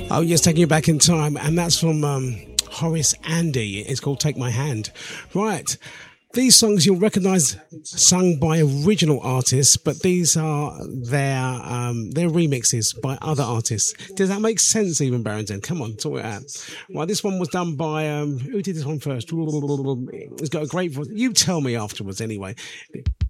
Oh, yes, taking you back in time, and that's from Horace Andy. It's called "Take My Hand." Right. These songs you'll recognise sung by original artists, but these are their remixes by other artists. Does that make sense, even Barrington? Come on, sort it out. Right, this one was done by who did this one first? It's got a great voice. You tell me afterwards, anyway.